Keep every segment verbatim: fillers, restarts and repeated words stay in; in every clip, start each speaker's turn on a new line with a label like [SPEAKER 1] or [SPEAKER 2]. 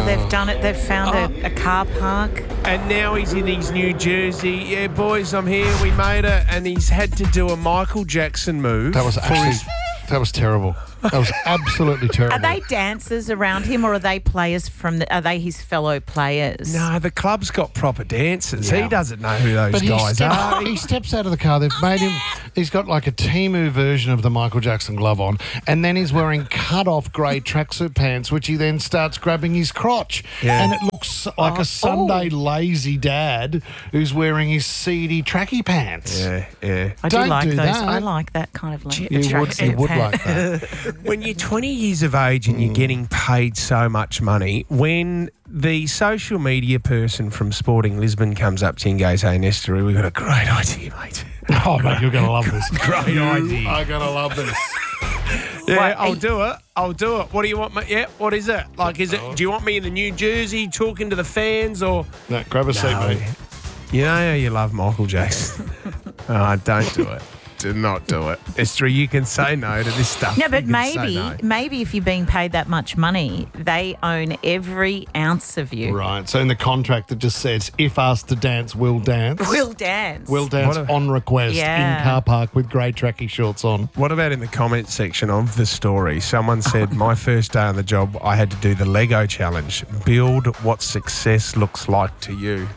[SPEAKER 1] Oh, they've done it. They've found
[SPEAKER 2] Oh.
[SPEAKER 1] a, a car park.
[SPEAKER 2] And now he's in his New Jersey. Yeah, boys, I'm here. We made it. And he's had to do a Michael Jackson move.
[SPEAKER 3] That was
[SPEAKER 2] for
[SPEAKER 3] actually,
[SPEAKER 2] his-
[SPEAKER 3] that was terrible. That was absolutely terrible.
[SPEAKER 1] Are they dancers around him, or are they players from? The, are they his fellow players?
[SPEAKER 2] No, the club's got proper dancers.
[SPEAKER 3] Yeah.
[SPEAKER 2] He doesn't know who those
[SPEAKER 3] But he
[SPEAKER 2] guys
[SPEAKER 3] steps,
[SPEAKER 2] are.
[SPEAKER 3] he steps out of the car. They've made him. He's got like a Temu version of the Michael Jackson glove on, and then he's wearing cut-off grey tracksuit pants, which he then starts grabbing his crotch,
[SPEAKER 2] Yeah.
[SPEAKER 3] and it looks like a Sunday lazy dad who's wearing his seedy tracky pants.
[SPEAKER 2] Yeah, yeah.
[SPEAKER 1] I do
[SPEAKER 3] Don't
[SPEAKER 1] like
[SPEAKER 3] do
[SPEAKER 1] those.
[SPEAKER 3] that.
[SPEAKER 1] I like that kind of length.
[SPEAKER 3] You
[SPEAKER 1] the
[SPEAKER 3] would,
[SPEAKER 1] tracksuit
[SPEAKER 3] you would
[SPEAKER 1] pants.
[SPEAKER 3] like that.
[SPEAKER 2] When you're twenty years of age and you're getting paid so much money, when the social media person from Sporting Lisbon comes up to you and goes, "Hey, Nestor, we've got a great idea, mate."
[SPEAKER 3] Oh, mate, you're going to love this.
[SPEAKER 2] Great
[SPEAKER 3] you
[SPEAKER 2] idea.
[SPEAKER 3] are going to love this.
[SPEAKER 2] Yeah,
[SPEAKER 1] What,
[SPEAKER 2] I'll
[SPEAKER 1] are-
[SPEAKER 2] do it. I'll do it. What do you want, mate? Yeah, what is it? Like, is it? Do you want me in the New Jersey talking to the fans, or
[SPEAKER 3] No, grab a seat,
[SPEAKER 2] No.
[SPEAKER 3] mate.
[SPEAKER 2] you know how you love Michael Jackson? Oh, don't do it. Do not do it, Esther. You can say no to this stuff.
[SPEAKER 1] No, but
[SPEAKER 2] You can say
[SPEAKER 1] maybe,
[SPEAKER 2] no.
[SPEAKER 1] maybe if you're being paid that much money, they own every ounce of you.
[SPEAKER 3] Right, so in the contract it just says, if asked to dance, will dance.
[SPEAKER 1] Will dance.
[SPEAKER 3] Will dance
[SPEAKER 2] What a-
[SPEAKER 3] on request
[SPEAKER 1] Yeah.
[SPEAKER 3] in car park with grey tracky shorts on.
[SPEAKER 2] What about in the comment section of the story? Someone said, my first day on the job, I had to do the Lego challenge. Build what success looks like to you.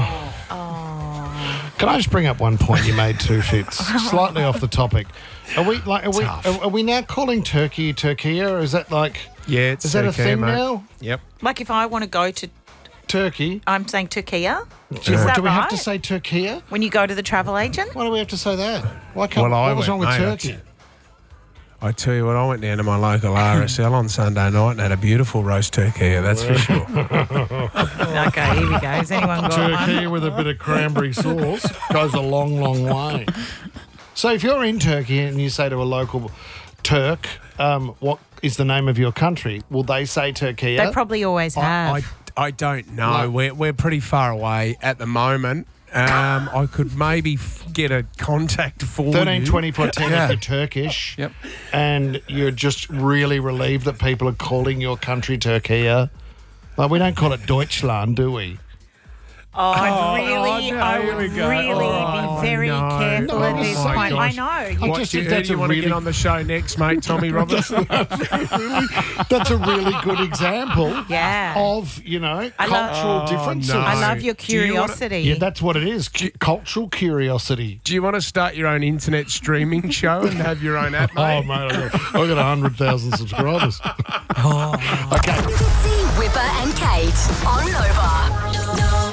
[SPEAKER 3] Can I just bring up one point you made too, Fitz? Slightly off the topic. Are we like? Are we?
[SPEAKER 2] Tough.
[SPEAKER 3] Are, are we now calling Turkey Turkey? Or is that like?
[SPEAKER 2] Yeah, it's
[SPEAKER 3] Is that a
[SPEAKER 2] okay,
[SPEAKER 3] thing
[SPEAKER 2] mate.
[SPEAKER 3] now?
[SPEAKER 2] Yep.
[SPEAKER 1] Like if I want to go to,
[SPEAKER 3] Turkey.
[SPEAKER 1] I'm saying Turkey.
[SPEAKER 3] Do,
[SPEAKER 1] Is
[SPEAKER 3] do
[SPEAKER 1] that
[SPEAKER 3] we have to
[SPEAKER 1] right?
[SPEAKER 3] say Turkey?
[SPEAKER 1] When you go to the travel agent?
[SPEAKER 3] Why do we have to say that? Why can't?
[SPEAKER 2] Well, I
[SPEAKER 3] what was
[SPEAKER 2] went,
[SPEAKER 3] wrong with
[SPEAKER 2] mate,
[SPEAKER 3] Turkey?
[SPEAKER 2] I tell you what, I went down to my local R S L on Sunday night and had a beautiful roast turkey, that's for sure.
[SPEAKER 1] Okay, here we go. Has anyone got one?
[SPEAKER 3] Turkey with a bit of cranberry sauce goes a long, long way. So if you're in Turkey and you say to a local Turk, um, what is the name of your country? Will they say Turkey?
[SPEAKER 1] They probably always have.
[SPEAKER 2] I, I, I don't know.
[SPEAKER 3] No.
[SPEAKER 2] We're, we're pretty far away at the moment. Um, I could maybe f- get a contact for
[SPEAKER 3] thirteen
[SPEAKER 2] you.
[SPEAKER 3] twenty-four ten
[SPEAKER 2] Yeah.
[SPEAKER 3] if you're Turkish.
[SPEAKER 2] Yep.
[SPEAKER 3] And you're just really relieved that people are calling your country Turkey. Like, we don't call it Deutschland, do we?
[SPEAKER 1] Oh, I'd
[SPEAKER 2] Oh,
[SPEAKER 1] really,
[SPEAKER 2] oh, no,
[SPEAKER 1] I
[SPEAKER 2] here
[SPEAKER 1] would
[SPEAKER 2] we go.
[SPEAKER 1] really
[SPEAKER 2] Oh,
[SPEAKER 1] be very
[SPEAKER 2] no.
[SPEAKER 1] careful
[SPEAKER 3] No,
[SPEAKER 1] at this
[SPEAKER 3] oh my
[SPEAKER 1] point. I
[SPEAKER 3] gosh.
[SPEAKER 1] know.
[SPEAKER 3] I
[SPEAKER 1] You,
[SPEAKER 2] What,
[SPEAKER 3] just
[SPEAKER 2] do you,
[SPEAKER 3] think
[SPEAKER 2] who
[SPEAKER 3] that's
[SPEAKER 2] do you
[SPEAKER 3] a
[SPEAKER 2] want to
[SPEAKER 3] really-
[SPEAKER 2] get on the show next, mate? Tommy Roberts?
[SPEAKER 3] That's a really good example
[SPEAKER 1] Yeah.
[SPEAKER 3] of, you know,
[SPEAKER 1] I love-
[SPEAKER 3] cultural
[SPEAKER 2] Oh,
[SPEAKER 3] differences.
[SPEAKER 2] no.
[SPEAKER 1] I love your
[SPEAKER 2] Do you wanna-
[SPEAKER 1] curiosity.
[SPEAKER 3] Yeah, that's what it is. Cu- cultural curiosity.
[SPEAKER 2] Do you want to start your own internet streaming show and have your own app, mate?
[SPEAKER 3] Oh, mate, I've got, I've got one hundred thousand subscribers. Okay.
[SPEAKER 4] Fitzy, Whipper and Kate on Nova.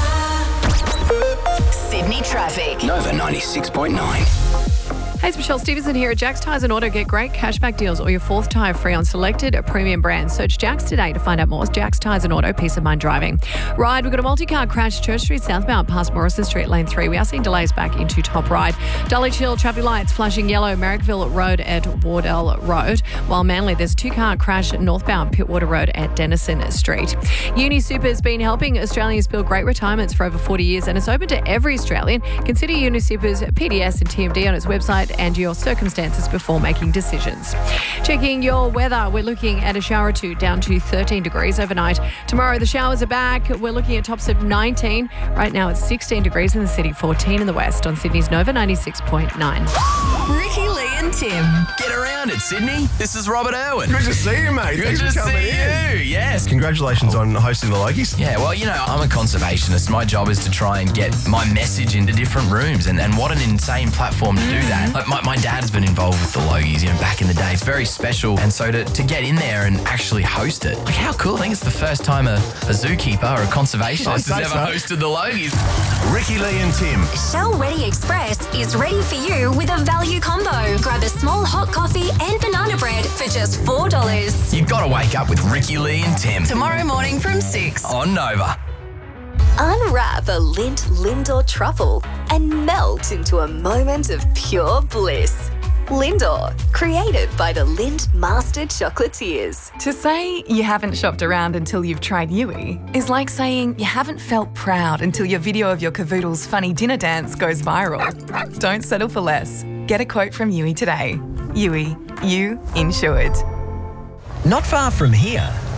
[SPEAKER 4] Sydney traffic.
[SPEAKER 5] Nova ninety-six point nine.
[SPEAKER 6] Hey, it's Michelle Stevenson here at Jack's Tyres and Auto. Get great cashback deals or your fourth tyre free on selected premium brands. Search Jack's today to find out more. Jack's Tyres and Auto, peace of mind driving. Right, we've got a multi-car crash, Church Street southbound past Morrison Street, lane three. We are seeing delays back into Top Ride. Dulwich Hill, traffic lights flashing yellow, Marrickville Road at Wardell Road. While Manly, there's a two-car crash northbound Pittwater Road at Denison Street. Uni Super has been helping Australians build great retirements for over forty years, and it's open to every Australian. Consider Uni Super's P D S and T M D on its website and your circumstances before making decisions. Checking your weather, we're looking at a shower or two down to thirteen degrees overnight. Tomorrow the showers are back. We're looking at tops of nineteen. Right now it's sixteen degrees in the city, fourteen in the west on Sydney's Nova ninety-six point nine.
[SPEAKER 4] Ricky, Lee and Tim.
[SPEAKER 5] Get around it, Sydney. This is Robert Irwin.
[SPEAKER 7] Good to see you, mate.
[SPEAKER 5] Good
[SPEAKER 7] Thanks
[SPEAKER 5] to
[SPEAKER 7] for coming
[SPEAKER 5] see
[SPEAKER 7] in.
[SPEAKER 5] you. Yes.
[SPEAKER 7] Congratulations on hosting the Logies.
[SPEAKER 5] Yeah, well, you know, I'm a conservationist. My job is to try and get my message into different rooms, and, and what an insane platform to do that. Like, my, my dad's been involved with the Logies, you know, back in the day. It's very special, and so to, to get in there and actually host it, like, how cool. I think it's the first time a, a zookeeper or a conservationist has
[SPEAKER 7] say
[SPEAKER 5] ever
[SPEAKER 7] so.
[SPEAKER 5] hosted the Logies.
[SPEAKER 7] Ricky, Lee and Tim.
[SPEAKER 4] Shell Ready Express is ready for you with a value combo. Grab a small hot coffee and banana bread for just four dollars.
[SPEAKER 5] You've got to wake up with Ricky, Lee and Tim
[SPEAKER 4] Tomorrow morning from six.
[SPEAKER 5] on Nova.
[SPEAKER 4] Unwrap a Lindt Lindor truffle and melt into a moment of pure bliss. Lindor, created by the Lindt Master Chocolatiers.
[SPEAKER 8] To say you haven't shopped around until you've tried Yui is like saying you haven't felt proud until your video of your cavoodle's funny dinner dance goes viral. Don't settle for less. Get a quote from Yui today. Yui, you insured.
[SPEAKER 9] Not far from here,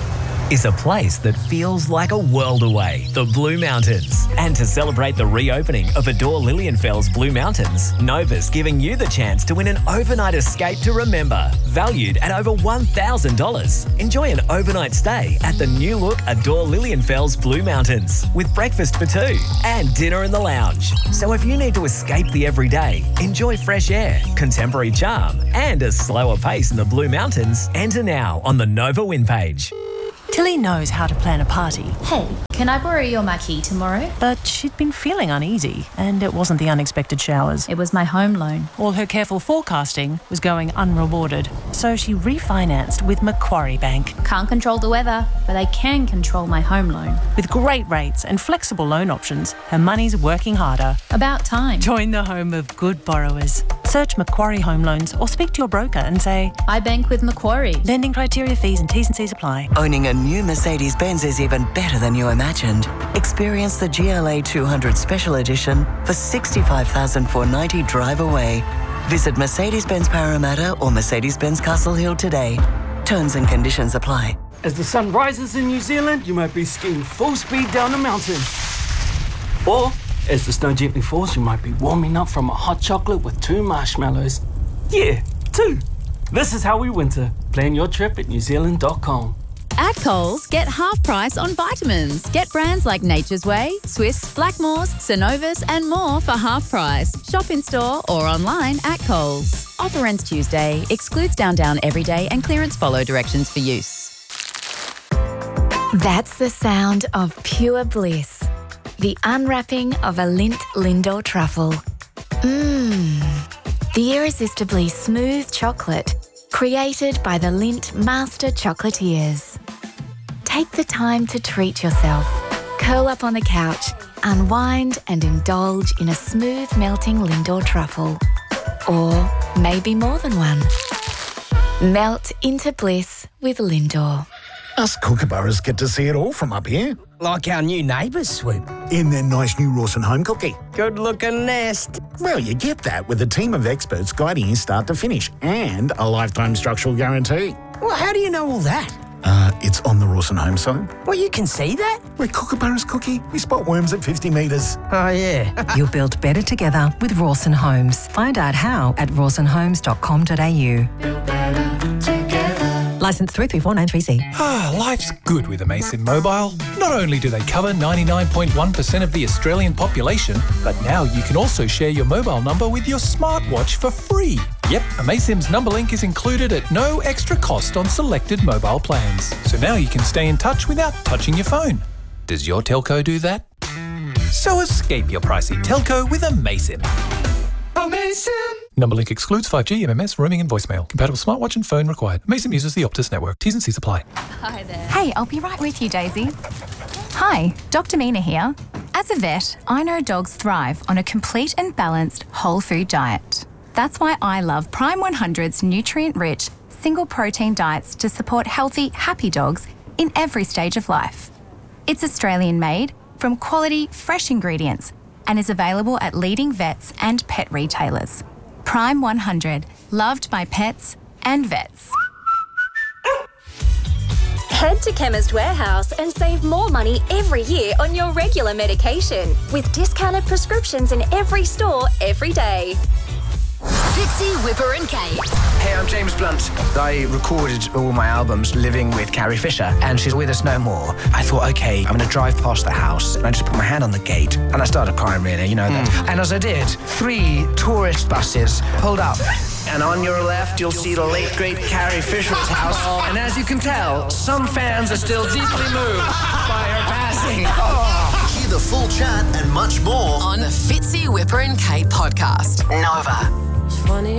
[SPEAKER 9] is a place that feels like a world away, the Blue Mountains. And to celebrate the reopening of Adore Lilienfels Blue Mountains, Nova's giving you the chance to win an overnight escape to remember, valued at over one thousand dollars. Enjoy an overnight stay at the new look Adore Lilienfels Blue Mountains with breakfast for two and dinner in the lounge. So if you need to escape the everyday, enjoy fresh air, contemporary charm, and a slower pace in the Blue Mountains, enter now on the Nova Win page.
[SPEAKER 10] Tilly knows how to plan a party.
[SPEAKER 11] Hey, can I borrow your marquee tomorrow?
[SPEAKER 10] But she'd been feeling uneasy, and it wasn't the unexpected showers.
[SPEAKER 11] It was my home loan.
[SPEAKER 10] All her careful forecasting was going unrewarded, so she refinanced with Macquarie Bank.
[SPEAKER 11] Can't control the weather, but I can control my home loan.
[SPEAKER 10] With great rates and flexible loan options, her money's working harder.
[SPEAKER 11] About time.
[SPEAKER 10] Join the home of good borrowers. Search Macquarie Home Loans or speak to your broker and say,
[SPEAKER 11] I bank with Macquarie.
[SPEAKER 10] Lending criteria, fees and T's and C's apply.
[SPEAKER 12] Owning a new Mercedes-Benz is even better than you imagined. Experience the G L A two hundred Special Edition for sixty-five thousand four hundred ninety dollars drive away. Visit Mercedes-Benz Parramatta or Mercedes-Benz Castle Hill today. Terms and conditions apply.
[SPEAKER 13] As the sun rises in New Zealand, you might be skiing full speed down a mountain. Or, as the snow gently falls, you might be warming up from a hot chocolate with two marshmallows. Yeah, two. This is how we winter. Plan your trip at new zealand dot com.
[SPEAKER 14] At Coles, get half price on vitamins. Get brands like Nature's Way, Swiss, Blackmores, Synovus and more for half price. Shop in store or online at Coles. Offer ends Tuesday. Excludes Down Down Everyday and clearance follow directions for use.
[SPEAKER 15] That's the sound of pure bliss. The unwrapping of a Lindt Lindor truffle. Mmm. The irresistibly smooth chocolate created by the Lindt Master Chocolatiers. Take the time to treat yourself. Curl up on the couch, unwind and indulge in a smooth melting Lindor truffle. Or maybe more than one. Melt into bliss with Lindor.
[SPEAKER 16] Us kookaburras get to see it all from up here.
[SPEAKER 17] Like our new neighbours, Swoop.
[SPEAKER 16] In their nice new Rawson home cookie.
[SPEAKER 17] Good looking nest.
[SPEAKER 16] Well, you get that with a team of experts guiding you start to finish and a lifetime structural guarantee.
[SPEAKER 17] Well, how do you know all that?
[SPEAKER 16] Uh, it's on the Rawson home site.
[SPEAKER 17] Well, you can see that?
[SPEAKER 16] We're kookaburras, Cookie. We spot worms at fifty metres.
[SPEAKER 17] Oh, yeah.
[SPEAKER 18] You'll build better together with Rawson Homes. Find out how at rawson homes dot com dot a u. Licence three three four nine three C.
[SPEAKER 19] Ah, life's good with Amaysim Mobile. Not only do they cover ninety-nine point one percent of the Australian population, but now you can also share your mobile number with your smartwatch for free. Yep, Amaysim's number link is included at no extra cost on selected mobile plans. So now you can stay in touch without touching your phone. Does your telco do that? So escape your pricey telco with Amaysim. Amaysim! Number link excludes five G, M M S, roaming and voicemail. Compatible smartwatch and phone required. Amaysim uses the Optus network. T's and C's apply.
[SPEAKER 20] Hi there. Hey, I'll be right with you, Daisy. Hi, Doctor Mina here. As a vet, I know dogs thrive on a complete and balanced whole food diet. That's why I love Prime one hundred's nutrient-rich, single-protein diets to support healthy, happy dogs in every stage of life. It's Australian-made, from quality, fresh ingredients, and is available at leading vets and pet retailers. Prime one hundred, loved by pets and vets.
[SPEAKER 4] Head to Chemist Warehouse and save more money every year on your regular medication with discounted prescriptions in every store every day.
[SPEAKER 21] Fitzy, Whipper and Kate.
[SPEAKER 5] Hey, I'm James Blunt. I recorded all my albums living with Carrie Fisher, and she's with us no more. I thought, okay, I'm going to drive past the house, and I just put my hand on the gate, and I started crying, really, you know mm. that. And as I did, three tourist buses pulled up. And on your left, you'll see the late, great Carrie Fisher's house. And as you can tell, some fans are still deeply moved by her passing. Oh.
[SPEAKER 21] Hear the full chat and much more on the Fitzy, Whipper and Kate podcast. Nova.
[SPEAKER 22] It's funny